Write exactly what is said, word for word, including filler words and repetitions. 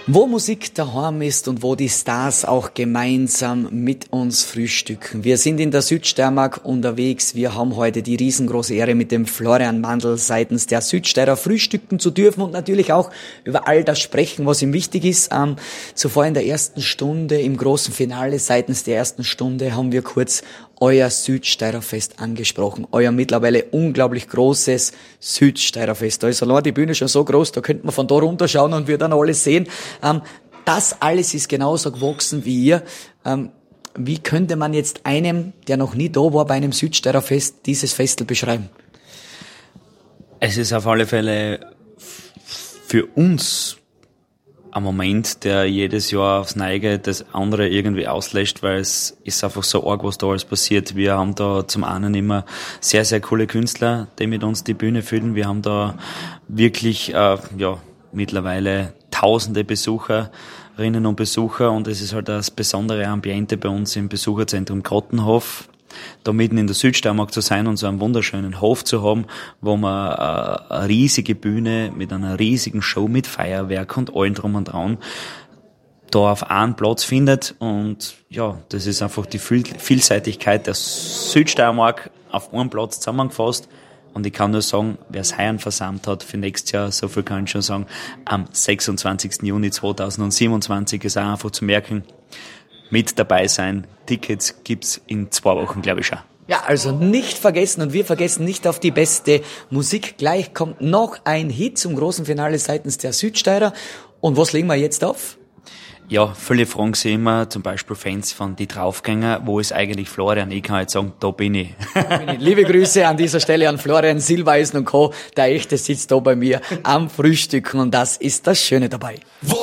Wo Musik daheim ist und wo die Stars auch gemeinsam mit uns frühstücken. Wir sind in der Südsteiermark unterwegs. Wir haben heute die riesengroße Ehre, mit dem Florian Mandl seitens der Südsteirer frühstücken zu dürfen und natürlich auch über all das sprechen, was ihm wichtig ist. Ähm, zuvor in der ersten Stunde, im großen Finale seitens der ersten Stunde, haben wir kurz euer Südsteirerfest angesprochen. Euer mittlerweile unglaublich großes Südsteirerfest. Da ist allein die Bühne schon so groß, da könnte man von da runterschauen und wir dann alles sehen. Ähm, das alles ist genauso gewachsen wie ihr. Ähm, wie könnte man jetzt einem, der noch nie da war bei einem Südsteirerfest, dieses Festel beschreiben? Es ist auf alle Fälle für uns ein Moment, der jedes Jahr aufs Neue das andere irgendwie auslöscht, weil es ist einfach so arg, was da alles passiert. Wir haben da zum einen immer sehr, sehr coole Künstler, die mit uns die Bühne füllen. Wir haben da wirklich, äh, ja, mittlerweile tausende Besucherinnen und Besucher und es ist halt das besondere Ambiente bei uns im Besucherzentrum Grottenhof, da mitten in der Südsteiermark zu sein und so einen wunderschönen Hof zu haben, wo man äh, eine riesige Bühne mit einer riesigen Show mit Feuerwerk und allem drum und dran da auf einen Platz findet. Und ja, das ist einfach die Vielseitigkeit der Südsteiermark auf einen Platz zusammengefasst. Und ich kann nur sagen, wer es heuer versammelt hat für nächstes Jahr, so viel kann ich schon sagen, am sechsundzwanzigsten Juni zweitausendsiebenundzwanzig ist auch einfach zu merken, mit dabei sein. Tickets gibt's in zwei Wochen, glaube ich schon. Ja, also nicht vergessen und wir vergessen nicht auf die beste Musik. Gleich kommt noch ein Hit zum großen Finale seitens der Südsteirer. Und was legen wir jetzt auf? Ja, viele fragen sich immer, zum Beispiel Fans von Die Draufgänger, wo ist eigentlich Florian? Ich kann jetzt sagen, da bin ich. Liebe Grüße an dieser Stelle an Florian Silbereisen und Co. Der Echte sitzt da bei mir am Frühstücken und das ist das Schöne dabei.